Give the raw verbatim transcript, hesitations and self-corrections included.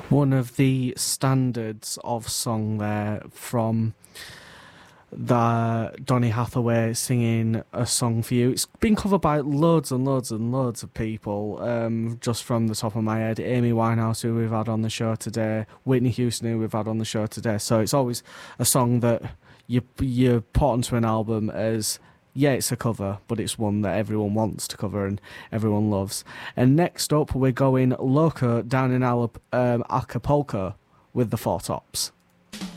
One of the standards of song there from the Donny Hathaway singing a song for you. It's been covered by loads and loads and loads of people. Um, just from the top of my head, Amy Winehouse, who we've had on the show today, Whitney Houston, who we've had on the show today. So it's always a song that you you put onto an album as, yeah, it's a cover, but it's one that everyone wants to cover and everyone loves. And next up, we're going Loco down in Alap- um, Acapulco with the Four Tops.